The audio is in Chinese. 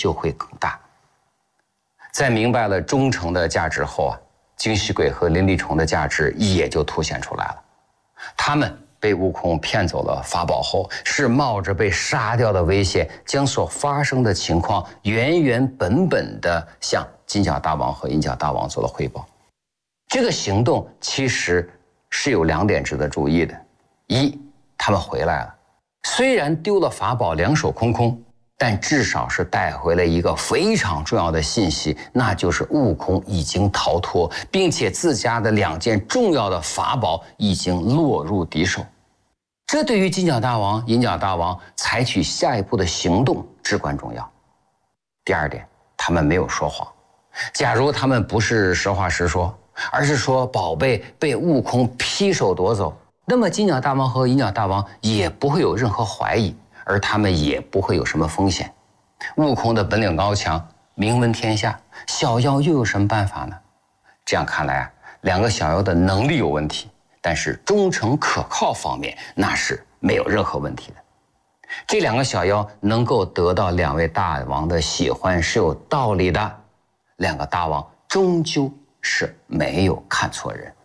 就会更大。在明白了忠诚的价值后啊，惊喜鬼和林立宠的价值也就凸显出来了。他们被悟空骗走了法宝后，是冒着被杀掉的危险，将所发生的情况原本的向金角大王和银角大王做了汇报。这个行动其实是有2点值得注意的：一，他们回来了，虽然丢了法宝，两手空空，但至少是带回了一个非常重要的信息，那就是悟空已经逃脱，并且自家的2件重要的法宝已经落入敌手。这对于金角大王、银角大王采取下一步的行动至关重要。第2点，他们没有说谎。假如他们不是实话实说，而是说宝贝被悟空劈手夺走，那么金角大王和银角大王也不会有任何怀疑，而他们也不会有什么风险。悟空的本领高强，名闻天下，小妖又有什么办法呢？这样看来啊，2个小妖的能力有问题，但是忠诚可靠方面那是没有任何问题的。这2个小妖能够得到2位大王的喜欢是有道理的，2个大王终究是没有看错人。